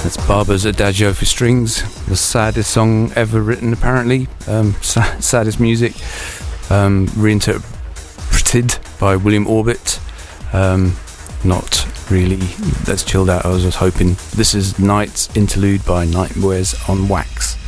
That's Barber's Adagio for strings, the saddest song ever written apparently, saddest music, reinterpreted by William Orbit, not really as chilled out as I was hoping. This is Night's Interlude by Nightmares on Wax.